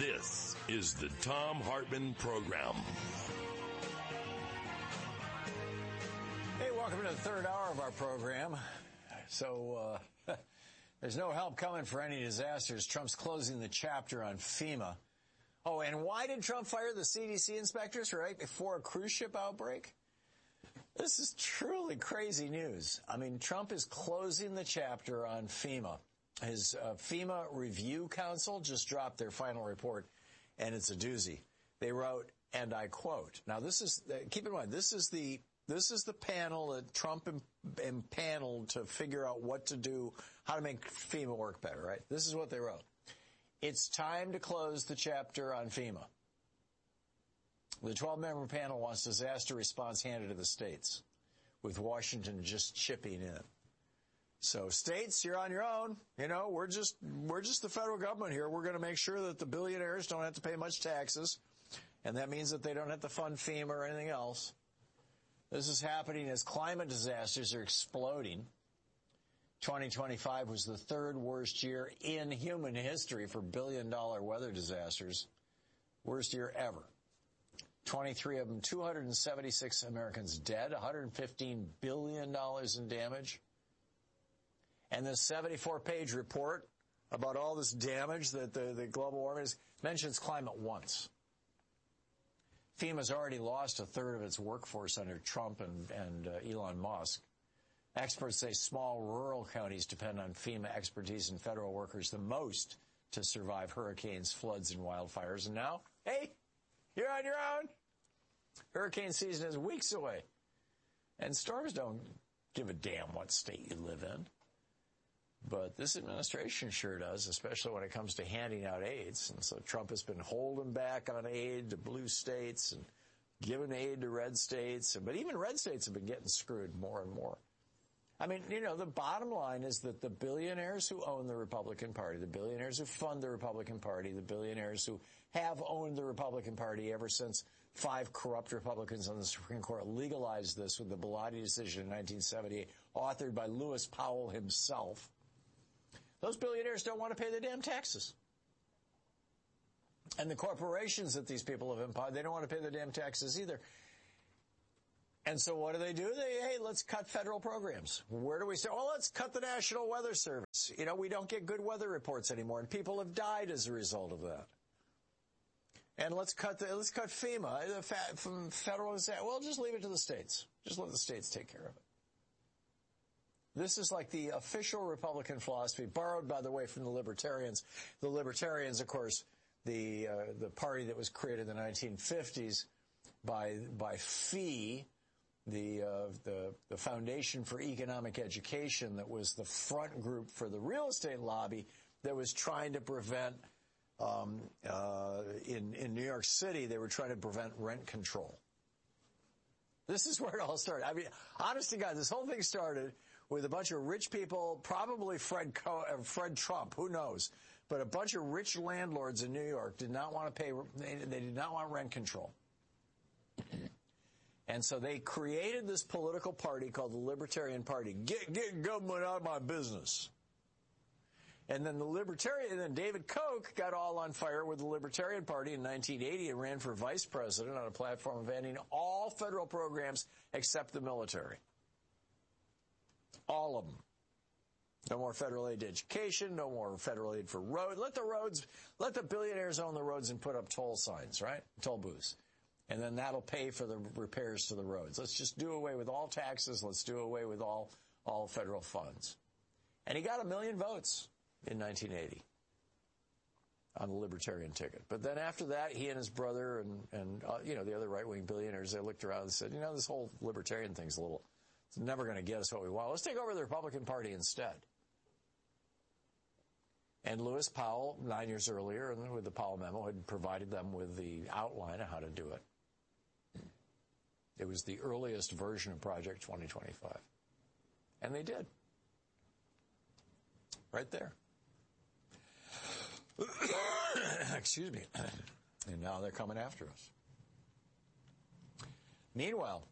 This is the Thom Hartmann Program. Hey, welcome to the third hour of our program. So, there's no help coming for any disasters. Trump's closing the chapter on FEMA. Oh, and why did Trump fire the CDC inspectors right before a cruise ship outbreak? This is truly crazy news. I mean, Trump is closing the chapter on FEMA. His FEMA Review Council just dropped their final report, and it's a doozy. They wrote, and I quote, now this is, keep in mind, this is the panel that Trump impaneled to figure out what to do, how to make FEMA work better, right? This is what they wrote. It's time to close the chapter on FEMA. The 12-member panel wants disaster response handed to the states, with Washington just chipping in. So states, you're on your own. You know, we're just the federal government here. We're going to make sure that the billionaires don't have to pay much taxes, and that means that they don't have to fund FEMA or anything else. This is happening as climate disasters are exploding. 2025 was the third worst year in human history for billion-dollar weather disasters. Worst year ever. 23 of them, 276 Americans dead, $115 billion in damage. And this 74-page report about all this damage that the global warming mentions climate once. FEMA's already lost a third of its workforce under Trump and Elon Musk. Experts say small rural counties depend on FEMA expertise and federal workers the most to survive hurricanes, floods, and wildfires. And now, hey, you're on your own. Hurricane season is weeks away. And storms don't give a damn what state you live in. But this administration sure does, especially when it comes to handing out aids. And so Trump has been holding back on aid to blue states and giving aid to red states. But even red states have been getting screwed more and more. I mean, you know, the bottom line is that the billionaires who own the Republican Party, the billionaires who fund the Republican Party, the billionaires who have owned the Republican Party ever since 5 corrupt Republicans on the Supreme Court legalized this with the Bellotti decision in 1978, authored by Lewis Powell himself, those billionaires don't want to pay the damn taxes. And the corporations that these people have empowered, they don't want to pay the damn taxes either. And so what do? Hey, let's cut federal programs. Where do we start? Well, let's cut the National Weather Service. You know, we don't get good weather reports anymore, and people have died as a result of that. And let's cut FEMA from federal. Well, just leave it to the states. Just let the states take care of it. This is like the official Republican philosophy, borrowed, by the way, from the Libertarians. The Libertarians, of course, the party that was created in the 1950s by FEE, the Foundation for Economic Education, that was the front group for the real estate lobby that was trying to prevent, in New York City, they were trying to prevent rent control. This is where it all started. I mean, honest to God, this whole thing started with a bunch of rich people, probably Fred Trump, who knows, but a bunch of rich landlords in New York did not want to pay, they did not want rent control. And so they created this political party called the Libertarian Party. Get government out of my business. And then David Koch got all on fire with the Libertarian Party in 1980 and ran for vice president on a platform of ending all federal programs except the military. All of them. No more federal aid to education, no more federal aid for roads. Let the billionaires own the roads and put up toll signs, right? Toll booths. And then that'll pay for the repairs to the roads. Let's just do away with all taxes. Let's do away with all federal funds. And he got 1 million votes in 1980 on the Libertarian ticket. But then after that, he and his brother and the other right-wing billionaires, they looked around and said, this whole Libertarian thing's it's never going to get us what we want. Let's take over the Republican Party instead. And Lewis Powell, 9 years earlier, and with the Powell memo, had provided them with the outline of how to do it. It was the earliest version of Project 2025. And they did. Right there. Excuse me. And now they're coming after us. Meanwhile,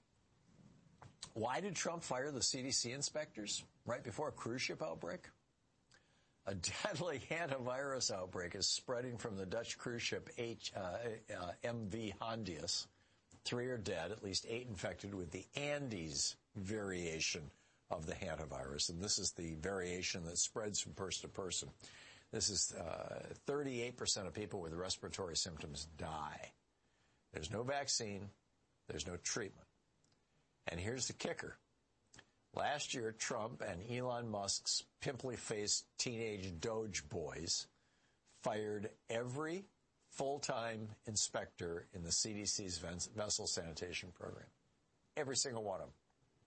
why did Trump fire the CDC inspectors right before a cruise ship outbreak? A deadly hantavirus outbreak is spreading from the Dutch cruise ship MV Hondius. 3 are dead, at least 8 infected with the Andes variation of the hantavirus. And this is the variation that spreads from person to person. This is 38% of people with respiratory symptoms die. There's no vaccine. There's no treatment. And here's the kicker. Last year, Trump and Elon Musk's pimply-faced teenage Doge boys fired every full-time inspector in the CDC's vessel sanitation program. Every single one of them.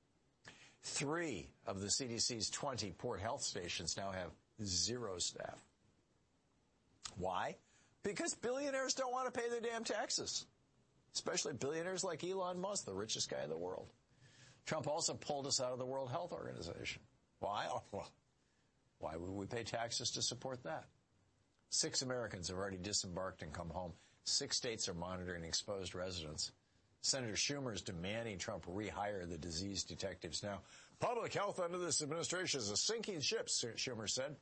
3 of the CDC's 20 port health stations now have 0 staff. Why? Because billionaires don't want to pay their damn taxes. Especially billionaires like Elon Musk, the richest guy in the world. Trump also pulled us out of the World Health Organization. Why? Oh, well, why would we pay taxes to support that? 6 Americans have already disembarked and come home. 6 states are monitoring exposed residents. Senator Schumer is demanding Trump rehire the disease detectives now. Public health under this administration is a sinking ship, Schumer said.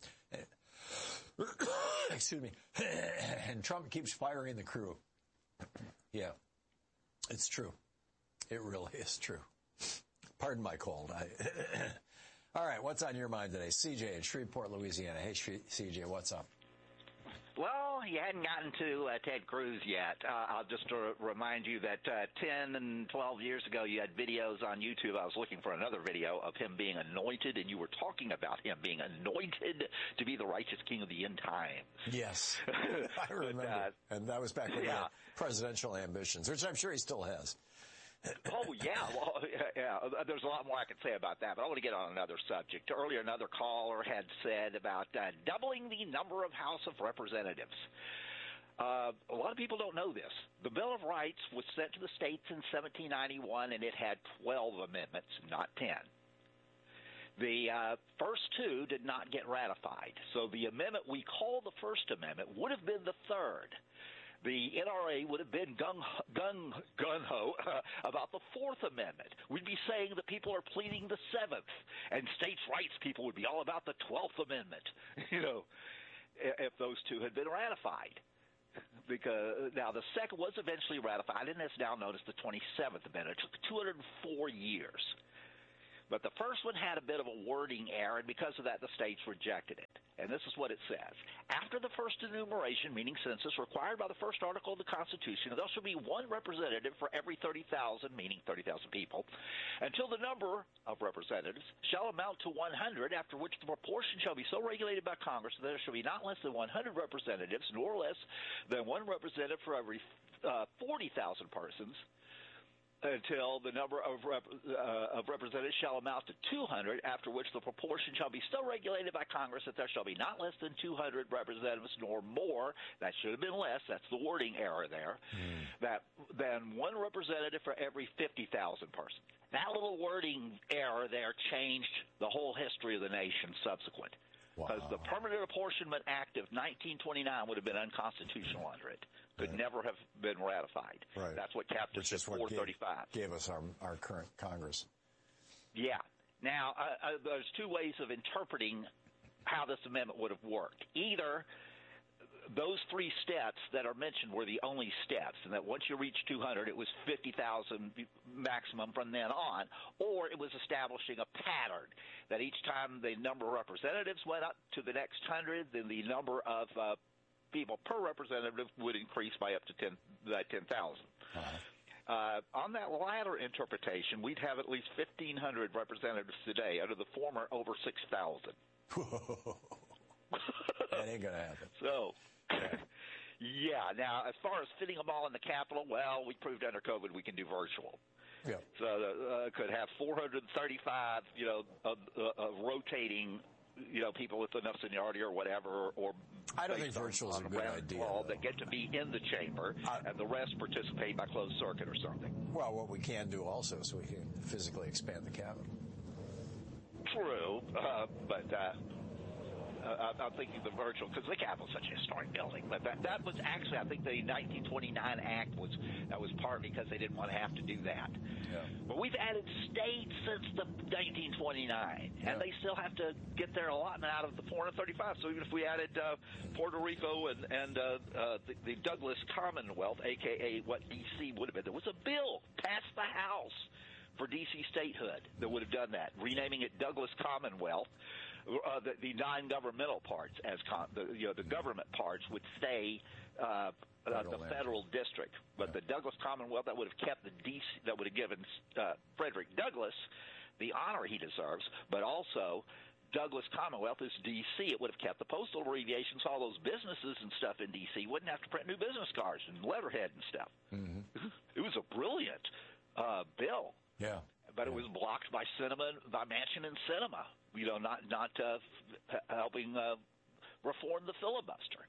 Excuse me. And Trump keeps firing the crew. Yeah, it's true. It really is true. Pardon my cold. All right, what's on your mind today? CJ in Shreveport, Louisiana. Hey, CJ, what's up? Well, you hadn't gotten to Ted Cruz yet. I'll just remind you that 10 and 12 years ago, you had videos on YouTube. I was looking for another video of him being anointed, and you were talking about him being anointed to be the righteous king of the end times. Yes, I remember. And that was back when he had presidential ambitions, which I'm sure he still has. Oh, yeah. Well, yeah. There's a lot more I could say about that, but I want to get on another subject. Earlier, another caller had said about doubling the number of House of Representatives. A lot of people don't know this. The Bill of Rights was sent to the states in 1791, and it had 12 amendments, not 10. The first 2 did not get ratified. So the amendment we call the First Amendment would have been the third. The NRA would have been gung-ho about the Fourth Amendment. We'd be saying that people are pleading the Seventh, and states' rights people would be all about the 12th Amendment, if those 2 had been ratified. Because now the second was eventually ratified, and it's now known as the 27th Amendment. It took 204 years. But the first one had a bit of a wording error, and because of that, the states rejected it. And this is what it says. After the first enumeration, meaning census, required by the first article of the Constitution, there shall be 1 representative for every 30,000, meaning 30,000 people, until the number of representatives shall amount to 100, after which the proportion shall be so regulated by Congress that there shall be not less than 100 representatives, nor less than 1 representative for every 40,000 persons, until the number of representatives shall amount to 200, after which the proportion shall be so regulated by Congress that there shall be not less than 200 representatives nor more. That should have been less. That's the wording error there. Than 1 representative for every 50,000 persons. That little wording error there changed the whole history of the nation subsequent. Because the Permanent Apportionment Act of 1929 would have been unconstitutional under it. Could never have been ratified. Right. That's what capped us at 435. Gave us our current Congress. Yeah. Now, there's 2 ways of interpreting how this amendment would have worked. Either those 3 steps that are mentioned were the only steps, and that once you reach 200, it was 50,000 maximum from then on, or it was establishing a pattern that each time the number of representatives went up to the next 100, then the number of people per representative would increase by up to 10,000. On that latter interpretation, we'd have at least 1,500 representatives today. Under the former, over 6,000. That ain't going to happen. So, yeah. Now, as far as fitting them all in the Capitol, well, we proved under COVID we can do virtual. Yeah. So could have 435, rotating, people with enough seniority or whatever, or I don't think virtual is a good idea. That get to be in the chamber, and the rest participate by closed circuit or something. Well, what we can do also is we can physically expand the Capitol. True, but I'm thinking the virtual, because the Capitol's such a historic building. But that was actually, I think the 1929 Act was partly because they didn't want to have to do that. Yeah. But we've added states since the 1929, and they still have to get their allotment out of the 435. So even if we added Puerto Rico and the Douglas Commonwealth, a.k.a. what D.C. would have been, there was a bill passed the House for D.C. statehood that would have done that, renaming it Douglas Commonwealth. The non-governmental parts, the government parts would stay the federal district, but the Douglas Commonwealth, that would have kept the DC, that would have given Frederick Douglass the honor he deserves, but also Douglas Commonwealth is D.C. It would have kept the postal abbreviations, all those businesses and stuff in D.C. wouldn't have to print new business cards and letterhead and stuff. Mm-hmm. It was a brilliant bill. Yeah. But it was blocked by Manchin and Sinema, not helping reform the filibuster.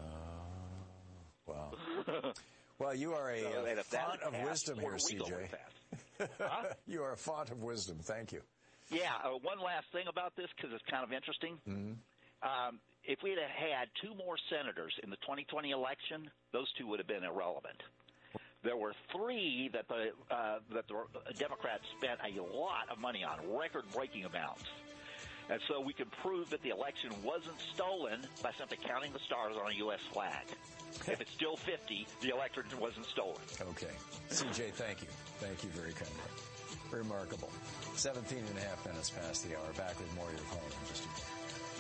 Wow. Well, you are a font of wisdom here, CJ. You are a font of wisdom. Thank you. Yeah. One last thing about this, because it's kind of interesting. Mm-hmm. If we had two more senators in the 2020 election, those two would have been irrelevant. There were three that the Democrats spent a lot of money on, record-breaking amounts. And so we can prove that the election wasn't stolen by simply counting the stars on a U.S. flag. If it's still 50, the election wasn't stolen. Okay. CJ, thank you. Thank you very kindly. Remarkable. 17 and a half minutes past the hour. Back with more of your calls in just a minute.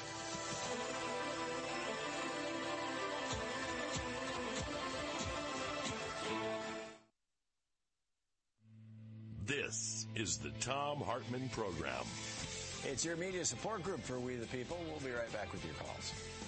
This is the Thom Hartmann Program. It's your media support group for We the People. We'll be right back with your calls.